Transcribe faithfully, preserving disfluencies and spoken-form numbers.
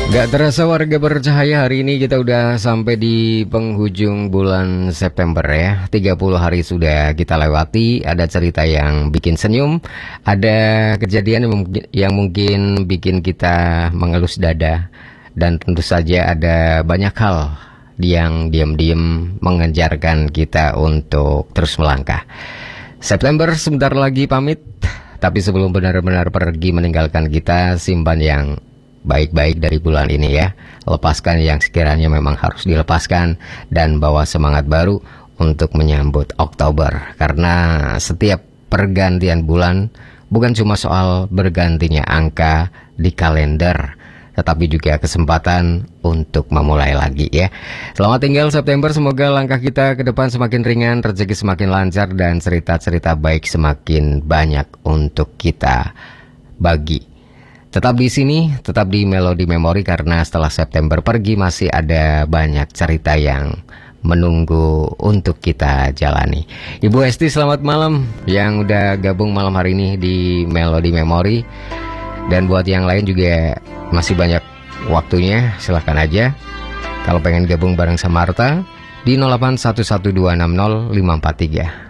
Gak terasa warga bercahaya, hari ini kita udah sampai di penghujung bulan September ya. tiga puluh hari sudah kita lewati. Ada cerita yang bikin senyum, ada kejadian yang mungkin, yang mungkin bikin kita mengelus dada, dan tentu saja ada banyak hal yang diam-diam mengejarkan kita untuk terus melangkah. September sebentar lagi pamit, tapi sebelum benar-benar pergi meninggalkan kita, simpan yang baik-baik dari bulan ini ya. Lepaskan yang sekiranya memang harus dilepaskan, dan bawa semangat baru untuk menyambut Oktober. Karena setiap pergantian bulan bukan cuma soal bergantinya angka di kalender, tetapi juga kesempatan untuk memulai lagi ya. Selamat tinggal September, semoga langkah kita ke depan semakin ringan, rezeki semakin lancar, dan cerita-cerita baik semakin banyak untuk kita bagi. Tetap di sini, tetap di Melodi Memori, karena setelah September pergi masih ada banyak cerita yang menunggu untuk kita jalani. Ibu Esti, selamat malam yang udah gabung malam hari ini di Melodi Memori. Dan buat yang lain juga masih banyak waktunya, silahkan aja. Kalau pengen gabung bareng sama Arta di nol delapan satu satu dua enam nol lima empat tiga.